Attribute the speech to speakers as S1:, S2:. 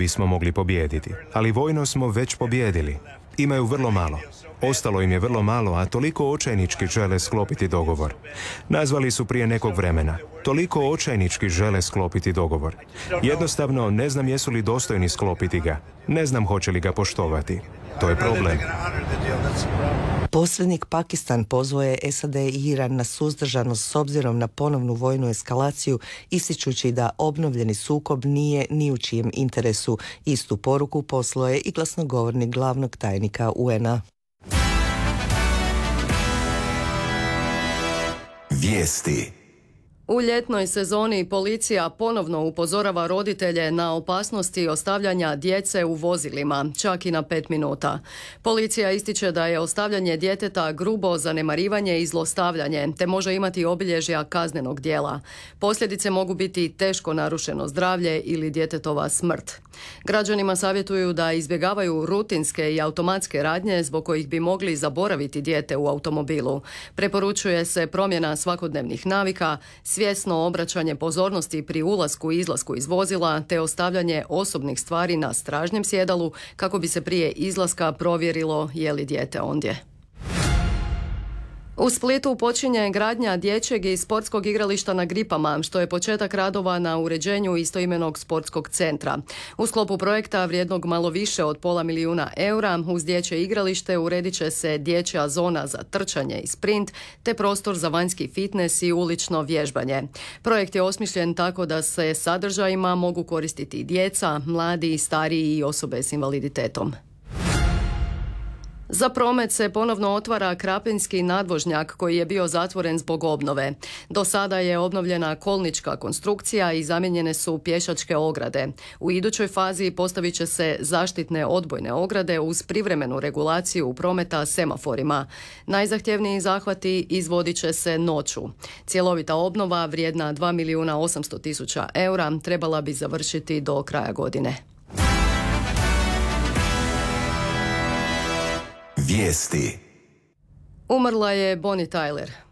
S1: bismo mogli pobijediti, ali vojno smo već pobijedili. Imaju vrlo malo. Ostalo im je vrlo malo, a toliko očajnički žele sklopiti dogovor. Nazvali su prije nekog vremena. Toliko očajnički žele sklopiti dogovor. Jednostavno, ne znam jesu li dostojni sklopiti ga. Ne znam hoće li ga poštovati. To je problem.
S2: Posrednik Pakistan pozvao je SAD i Iran na suzdržanost s obzirom na ponovnu vojnu eskalaciju, ističući da obnovljeni sukob nije ni u čijem interesu. Istu poruku poslao je i glasnogovornik glavnog tajnika UN-a.
S3: Vijesti.
S4: U ljetnoj sezoni policija ponovno upozorava roditelje na opasnosti ostavljanja djece u vozilima, čak i na 5 minuta. Policija ističe da je ostavljanje djeteta grubo zanemarivanje i zlostavljanje, te može imati obilježja kaznenog djela. Posljedice mogu biti teško narušeno zdravlje ili djetetova smrt. Građanima savjetuju da izbjegavaju rutinske i automatske radnje zbog kojih bi mogli zaboraviti dijete u automobilu. Preporučuje se promjena svakodnevnih navika, svjesno obraćanje pozornosti pri ulasku i izlasku iz vozila te ostavljanje osobnih stvari na stražnjem sjedalu kako bi se prije izlaska provjerilo je li dijete ondje. U Splitu počinje gradnja dječjeg i sportskog igrališta na Gripama, što je početak radova na uređenju istoimenog sportskog centra. U sklopu projekta vrijednog malo više od €500 000 uz dječje igralište uredit će se dječja zona za trčanje i sprint, te prostor za vanjski fitnes i ulično vježbanje. Projekt je osmišljen tako da se sadržajima mogu koristiti i djeca, mladi, stariji i osobe s invaliditetom. Za promet se ponovno otvara Krapinski nadvožnjak koji je bio zatvoren zbog obnove. Do sada je obnovljena kolnička konstrukcija i zamijenjene su pješačke ograde. U idućoj fazi postavit će se zaštitne odbojne ograde uz privremenu regulaciju prometa semaforima. Najzahtjevniji zahvati izvodit će se noću. Cjelovita obnova vrijedna €2.800.000 trebala bi završiti do kraja godine.
S3: Vijesti.
S4: Umrla je Bonnie Tyler.